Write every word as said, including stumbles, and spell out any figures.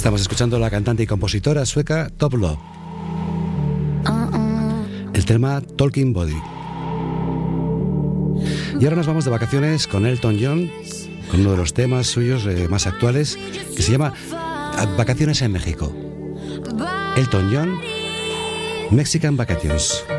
Estamos escuchando a la cantante y compositora sueca Top Lo. El tema Talking Body. Y ahora nos vamos de vacaciones con Elton John, con uno de los temas suyos eh, más actuales, que se llama Vacaciones en México. Elton John, Mexican Vacations.